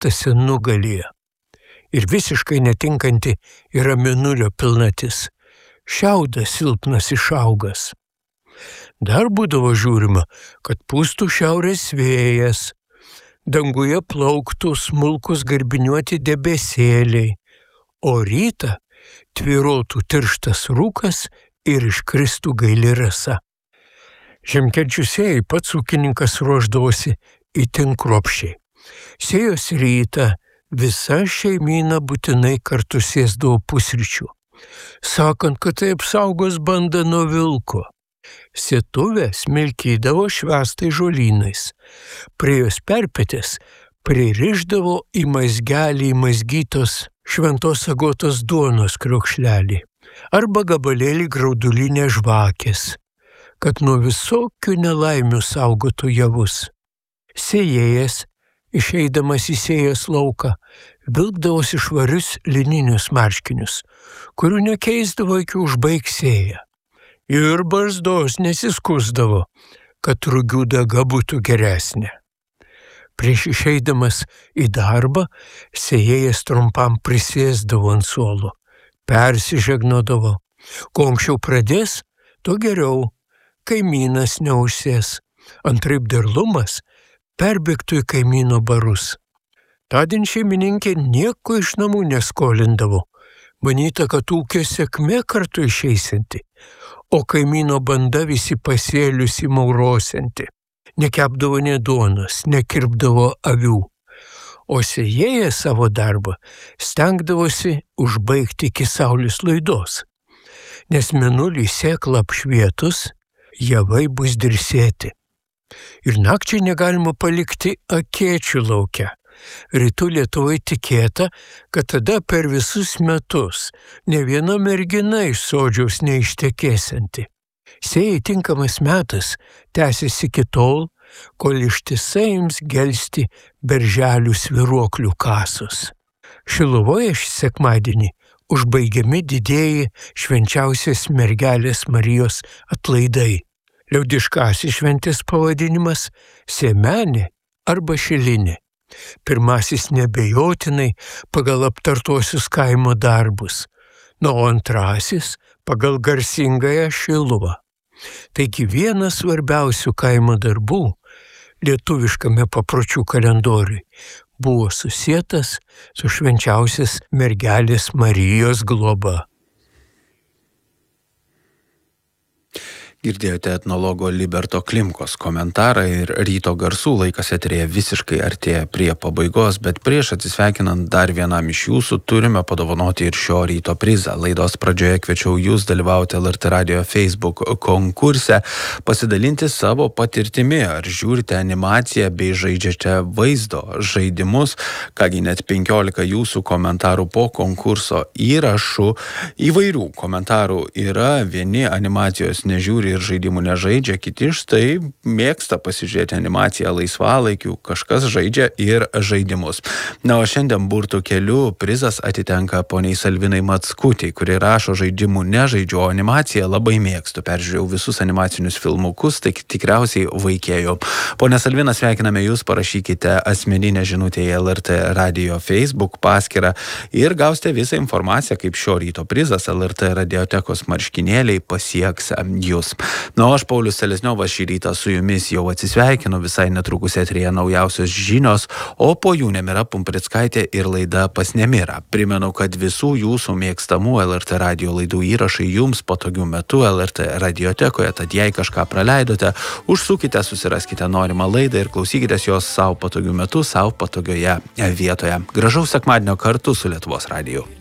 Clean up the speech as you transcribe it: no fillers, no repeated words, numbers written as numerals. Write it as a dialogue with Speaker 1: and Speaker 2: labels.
Speaker 1: tąsi nugalėjo. Ir visiškai netinkanti yra mėnulio pilnatis. Šiaudas silpnas išaugas. Dar būdavo žiūrima, kad pūstų šiaurės vėjas, danguje plauktų smulkus garbiniuoti debesėliai, o rytą tvyrotų tirštas rūkas ir iškristų gaili rasa. Žemkenčių sėjai pats ūkininkas ruošdavosi itin kruopščiai. Sėjos rytą visa šeimyna būtinai kartu sėsdavo pusryčių, sakant, kad tai apsaugos bandą nuo vilko. Sėtuvę smilkydavo švęstai žolynais. Prie jos perpetės pririšdavo į mazgelį įmazgytos šventos agotos duonos kriaukšlelį arba gabalėlį graudulinės žvakės, kad nuo visokių nelaimių saugotų javus. Sėjėjas, išeidamas į sėjos lauką, vilkdavosi švarius lininius marškinius, kurių nekeisdavo iki užbaig sėją. Ir barzdos nesiskusdavo, kad rugių daga būtų geresnė. Prieš išeidamas į darbą, sėjėjas trumpam prisėsdavo ant suolo, persižegnodavo. Kuo anksčiau pradės, tuo geriau, kaimynas neužsės. Antraip derlumas perbėgtų į kaimyno barus. Tądien šeimininkė nieko iš namų neskolindavo. Manyta, kad ūkio sėkmė kartu išeisinti, o kaimyno banda visi pasėlius įmaurosianti. Nekepdavo nė duonos, nekirpdavo avių, o sėjėjas savo darbą stengdavosi užbaigti iki saulės laidos, nes mėnulį sėklą apšvietus, javai bus dirsėti. Ir nakčiai negalima palikti akėčių lauke. Rytų Lietuvoje tikėta, kad tada per visus metus ne viena mergina iš sodžiaus neištekėsianti. Sėjai tinkamas metas tęsiasi iki tol, kol ištisai ims gelsti berželių svyruoklių kasos. Šiluvoje šį sekmadienį užbaigiami didieji švenčiausios mergelės Marijos atlaidai. Liaudiškasis šventės pavadinimas – Sėmenė arba Šilinė. Pirmasis nebejotinai pagal aptartuosius kaimo darbus, o antrasis pagal garsingąją Šiluvą. Taigi vienas svarbiausių kaimo darbų lietuviškame papročių kalendoriui buvo susietas su švenčiausios mergelės Marijos globa.
Speaker 2: Girdėjote etnologo Liberto Klimkos komentarą ir ryto garsų laikas eterėje visiškai artėja prie pabaigos, bet prieš atsisveikinant dar vienam iš jūsų turime padovanoti ir šio ryto prizą. Laidos pradžioje kviečiau jūs dalyvauti LRT Radio Facebook konkurse, pasidalinti savo patirtimi, ar žiūrite animaciją bei žaidžiate vaizdo žaidimus, kągi net 15 jūsų komentarų po konkurso įrašų. Įvairių komentarų yra, vieni animacijos nežiūri ir žaidimų nežaidžia, kiti štai mėgsta pasižiūrėti animaciją laisvalaikiu, kažkas žaidžia ir žaidimus. Na, o šiandien burtų keliu prizas atitenka poniai Salvinai Mackutei, kuri rašo žaidimų nežaidžiu, o animaciją labai mėgstu. Peržiūrėjau visus animacinius filmukus, tai tikriausiai vaikėjau. Pone Salvina, sveikiname jūs, parašykite asmeninę žinutę į LRT Radio Facebook paskyrą ir gausite visą informaciją, kaip šio ryto prizas LRT radiotekos marškinėliai pasieks jūs. Na, o aš, Paulius Selezniovas, šį rytą su jumis jau atsisveikinu, visai netrukus eterėje naujausios žinios, o po jų Nemira Pumprickaitė ir laida Pas Nemirą. Primenu, kad visų jūsų mėgstamų LRT radio laidų įrašai jums patogiu metu LRT radiotekoje, tad jei kažką praleidote, užsukite, susiraskite norimą laidą ir klausykitės jos savo patogiu metu, savo patogioje vietoje. Gražaus sekmadienio kartu su Lietuvos radiju.